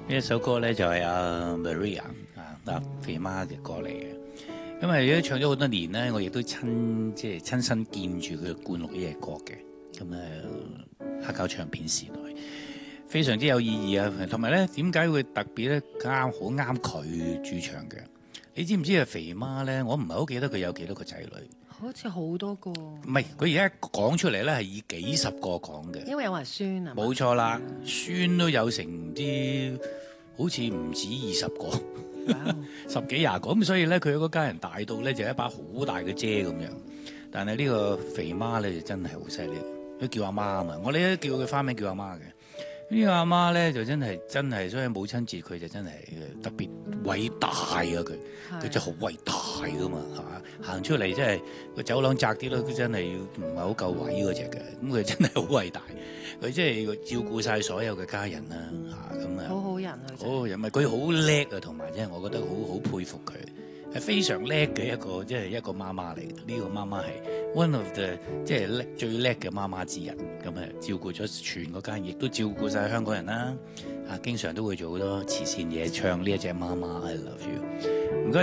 呢一首歌咧就係阿 Maria 阿肥媽嘅歌嚟嘅。因為如果唱咗好多年咧，我亦都親身見住佢灌錄呢隻歌嘅。咁黑膠唱片時代非常之有意義啊！同埋咧，點解會特別咧好啱佢主唱嘅？你知唔知啊？肥媽咧，我唔係好記得佢有幾多個仔女。 好似好多個， 唔係，佢而家講出嚟咧係以幾十個講嘅， 因為有埋孫啊。 冇錯啦，孫都有成唔知，好似唔止20個，十幾廿個。咁所以咧，佢嗰家人大到咧就一把好大嘅遮咁樣。但係呢個肥媽咧就真係好犀利，佢叫阿媽啊嘛，我哋都叫佢花名叫阿媽嘅。呢個阿媽咧就真係，所以母親節佢就真係特別偉大啊！佢真係好偉大噶嘛，係嘛？行出嚟真係個走廊窄啲咯，佢真係唔係好夠位嗰隻嘅。咁佢真係好偉大，佢真係照顧晒所有嘅家人啦，咁啊， 好好人啊！ 好人咪佢好叻啊，同埋真係我覺得好佩服佢。係非常叻嘅一個，即係一個媽媽嚟嘅。呢個媽媽係 one of the 即係最叻嘅媽媽之一。咁照顧咗全個家，亦都照顧晒香港人啦。經常都會做好多慈善嘢，唱呢一隻媽媽 I love you。唔該。